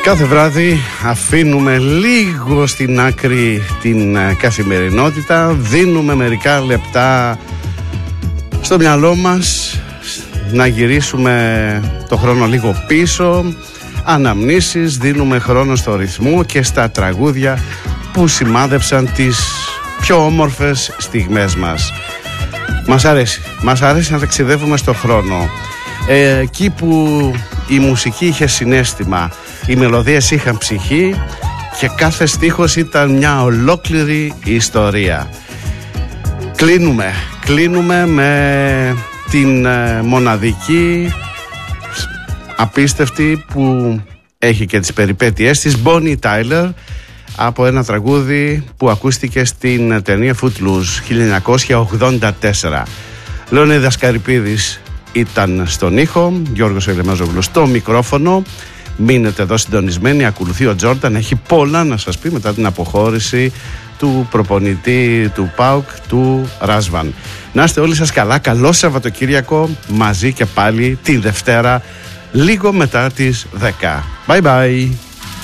Κάθε βράδυ αφήνουμε λίγο στην άκρη την καθημερινότητα, δίνουμε μερικά λεπτά στο μυαλό μας να γυρίσουμε το χρόνο λίγο πίσω, αναμνήσεις, δίνουμε χρόνο στο ρυθμό και στα τραγούδια που σημάδεψαν τις πιο όμορφες στιγμές μας. Μας αρέσει να ταξιδεύουμε στο χρόνο, εκεί που η μουσική είχε συναίσθημα, οι μελωδίες είχαν ψυχή και κάθε στίχος ήταν μια ολόκληρη ιστορία. Κλείνουμε με την μοναδική, απίστευτη, που έχει και τις περιπέτειές της, Bonnie Tyler, από ένα τραγούδι που ακούστηκε στην ταινία Footloose 1984. Λεωνίδας Καρυπίδης ήταν στον ήχο, Γιώργος Ελεμαζόγλου στο μικρόφωνο. Μείνετε εδώ συντονισμένοι, ακολουθεί ο Τζόρνταν, έχει πολλά να σας πει μετά την αποχώρηση του προπονητή του ΠΑΟΚ, του Ράσβαν. Να είστε όλοι σας καλά, καλό Σαββατοκύριακο, μαζί και πάλι τη Δευτέρα λίγο μετά τις 10. Bye bye.